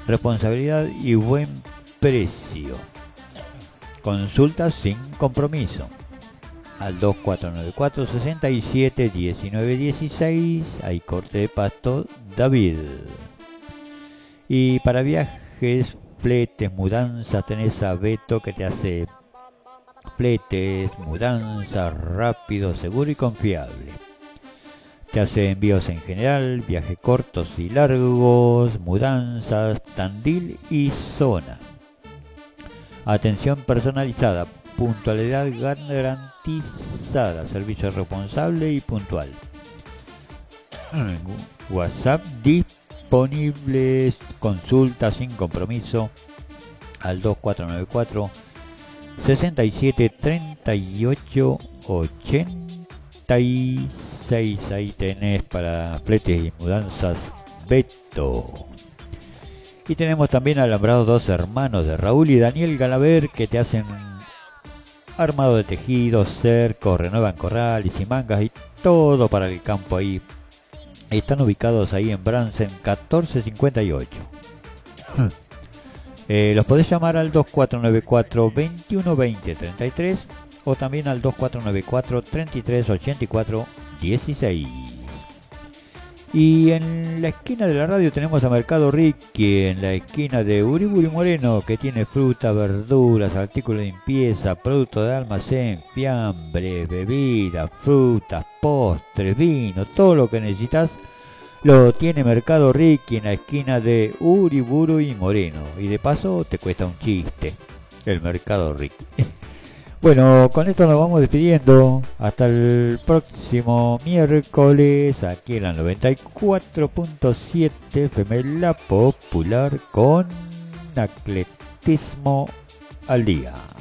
responsabilidad y buen precio. Consulta sin compromiso al 2494 67 19 16. Hay corte de pasto David. Y para viajes, fletes, mudanzas, tenés a Beto que te hace fletes, mudanzas, rápido, seguro y confiable. Te hace envíos en general, viajes cortos y largos, mudanzas, Tandil y zona. Atención personalizada, puntualidad garantizada, servicio responsable y puntual. WhatsApp disponibles, consulta sin compromiso al 2494 67 38 86. Ahí tenés para fletes y mudanzas Beto. Y tenemos también Alambrados Dos Hermanos de Raúl y Daniel Galaver que te hacen armado de tejidos, cercos, renuevan corrales y mangas y todo para el campo ahí. Están ubicados ahí en Bransen 1458. Los podés llamar al 2494 21 20 33 o también al 2494 33 84 16. Y en la esquina de la radio tenemos a Mercado Ricky, en la esquina de Uriburu Moreno, que tiene fruta, verduras, artículos de limpieza, productos de almacén, fiambre, bebidas, frutas, postres, vino, todo lo que necesitas lo tiene Mercado Ricky en la esquina de Uriburu y Moreno. Y de paso te cuesta un chiste, el Mercado Ricky. Bueno, con esto nos vamos despidiendo. Hasta el próximo miércoles, aquí en la 94.7 FM La Popular con Atletismo al Día.